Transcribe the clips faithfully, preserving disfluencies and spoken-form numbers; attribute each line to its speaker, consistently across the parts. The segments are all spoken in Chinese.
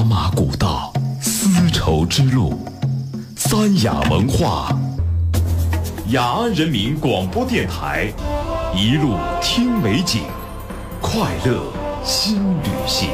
Speaker 1: 马古道，丝绸之路，三雅文化，雅安人民广播电台，一路听美景，快乐新旅行。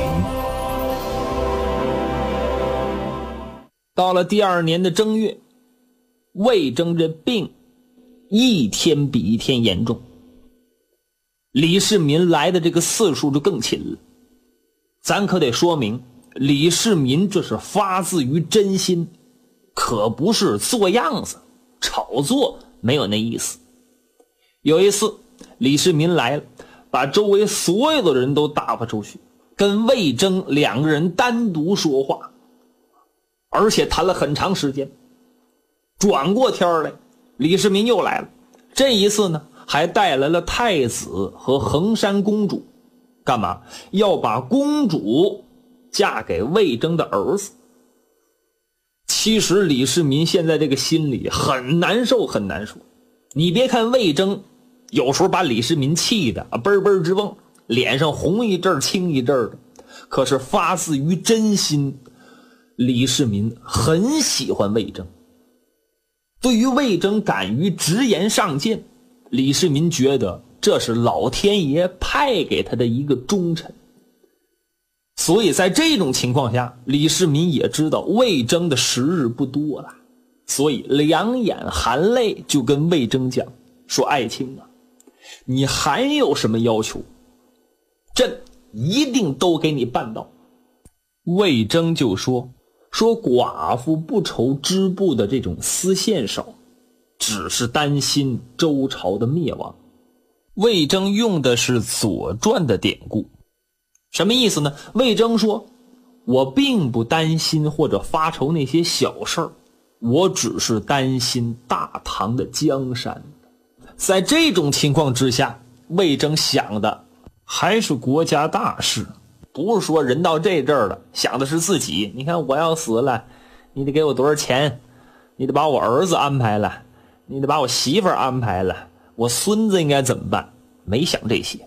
Speaker 2: 到了第二年的正月，魏征这病一天比一天严重，李世民来的这个次数就更勤了。咱可得说明，李世民这是发自于真心，可不是做样子炒作，没有那意思。有一次李世民来了，把周围所有的人都打发出去，跟魏征两个人单独说话，而且谈了很长时间。转过天来，李世民又来了，这一次呢还带来了太子和衡山公主，干嘛？要把公主嫁给魏征的儿子。其实李世民现在这个心里很难受很难受。你别看魏征有时候把李世民气的啊嘣嘣直蹦，脸上红一阵青一阵的，可是发自于真心，李世民很喜欢魏征。对于魏征敢于直言上谏，李世民觉得这是老天爷派给他的一个忠臣。所以在这种情况下，李世民也知道魏征的时日不多了，所以两眼含泪就跟魏征讲说，爱卿啊，你还有什么要求，朕一定都给你办到。魏征就说说寡妇不愁织布的这种丝线少，只是担心周朝的灭亡。魏征用的是左传的典故，什么意思呢？魏征说，我并不担心或者发愁那些小事儿，我只是担心大唐的江山。在这种情况之下，魏征想的还是国家大事，不是说人到这阵儿了想的是自己。你看我要死了，你得给我多少钱，你得把我儿子安排了，你得把我媳妇儿安排了，我孙子应该怎么办？没想这些。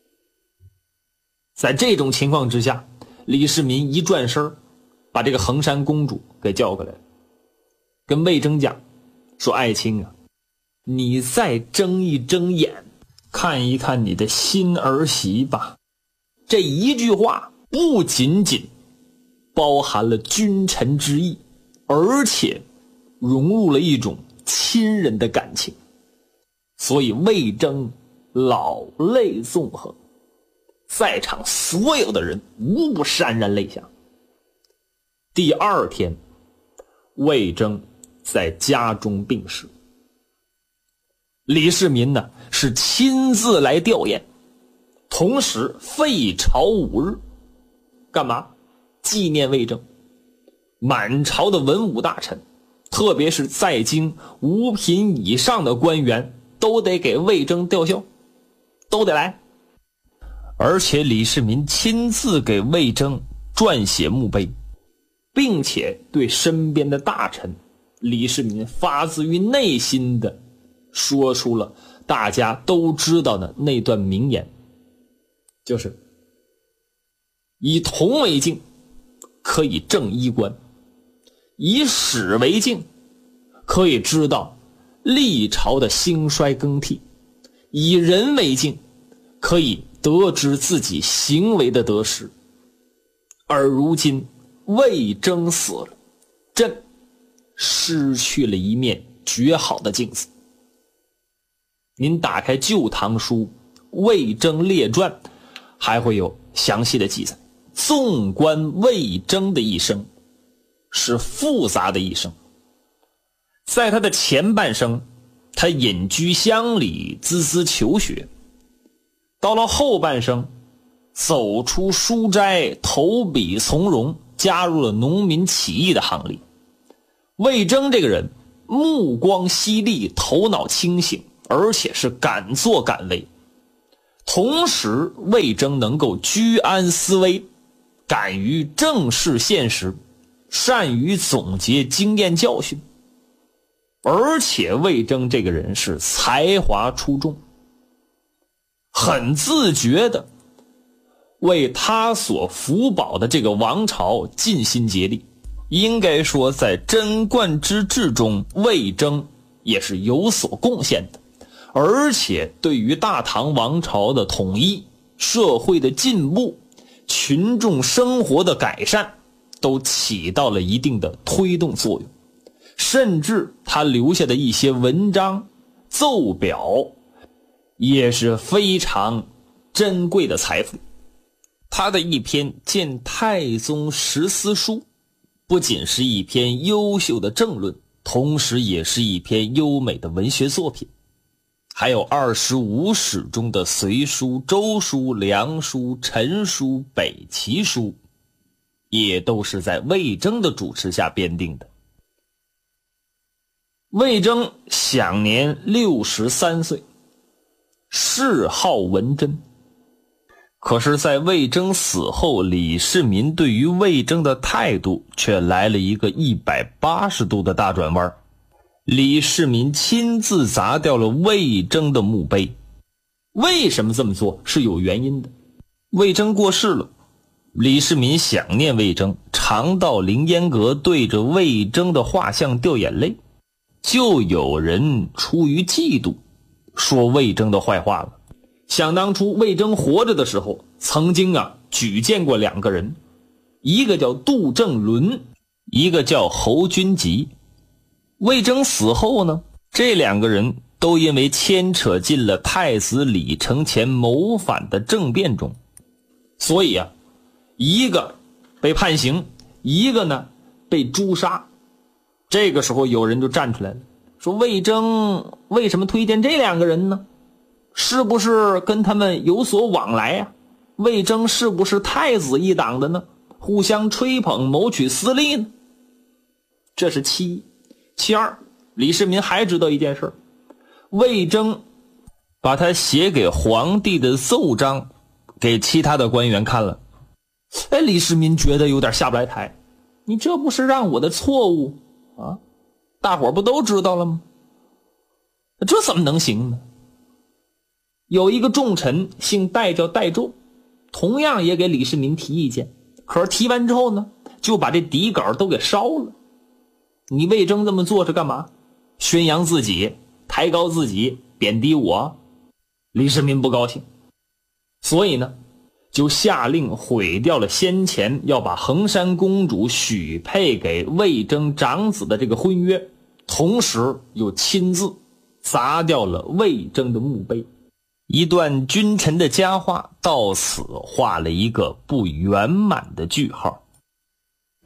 Speaker 2: 在这种情况之下，李世民一转身把这个衡山公主给叫过来了，跟魏征讲说，爱卿啊，你再睁一睁眼，看一看你的新儿媳吧。这一句话不仅仅包含了君臣之意，而且融入了一种亲人的感情。所以魏征老泪纵横，在场所有的人无不潸然泪下。第二天，魏征在家中病逝。李世民呢是亲自来吊唁，同时废朝五日，干嘛？纪念魏征。满朝的文武大臣，特别是在京五品以上的官员，都得给魏征吊孝，都得来。而且李世民亲自给魏征撰写墓碑，并且对身边的大臣，李世民发自于内心的说出了大家都知道的那段名言，就是以铜为镜，可以正衣冠；以史为镜，可以知道历朝的兴衰更替；以人为镜，可以得知自己行为的得失。而如今魏征死了，朕失去了一面绝好的镜子。您打开《旧唐书·魏征列传》，还会有详细的记载。纵观魏征的一生，是复杂的一生。在他的前半生，他隐居乡里，孜孜求学；到了后半生，走出书斋，投笔从戎，加入了农民起义的行列。魏征这个人目光犀利，头脑清醒，而且是敢作敢为。同时魏征能够居安思危，敢于正视现实，善于总结经验教训。而且魏征这个人是才华出众，很自觉的为他所辅保的这个王朝尽心竭力。应该说在贞观之治中，魏征也是有所贡献的，而且对于大唐王朝的统一、社会的进步、群众生活的改善都起到了一定的推动作用。甚至他留下的一些文章、奏表也是非常珍贵的财富。他的一篇《见太宗十思书》不仅是一篇优秀的政论，同时也是一篇优美的文学作品。还有二十五史中的隋书、周书、梁书、陈书、北齐书，也都是在魏征的主持下编定的。魏征享年六十三岁，谥号文贞。可是在魏征死后，李世民对于魏征的态度却来了一个一百八十度的大转弯。李世民亲自砸掉了魏征的墓碑。为什么这么做？是有原因的。魏征过世了，李世民想念魏征，常到凌烟阁对着魏征的画像掉眼泪。就有人出于嫉妒，说魏征的坏话了。想当初魏征活着的时候，曾经啊举荐过两个人，一个叫杜正伦，一个叫侯君集。魏征死后呢，这两个人都因为牵扯进了太子李承乾谋反的政变中，所以啊，一个被判刑，一个呢被诛杀。这个时候有人就站出来了，说魏征为什么推荐这两个人呢？是不是跟他们有所往来呀、啊？魏征是不是太子一党的呢？互相吹捧，谋取私利呢？这是其一。其二，李世民还知道一件事，魏征把他写给皇帝的奏章给其他的官员看了。哎，李世民觉得有点下不来台，你这不是让我的错误啊，大伙不都知道了吗？这怎么能行呢？有一个重臣姓戴，叫戴胄，同样也给李世民提意见，可是提完之后呢，就把这底稿都给烧了。你魏征这么做是干嘛？宣扬自己，抬高自己，贬低我。李世民不高兴，所以呢就下令毁掉了先前要把衡山公主许配给魏征长子的这个婚约，同时又亲自砸掉了魏征的墓碑。一段君臣的佳话到此画了一个不圆满的句号。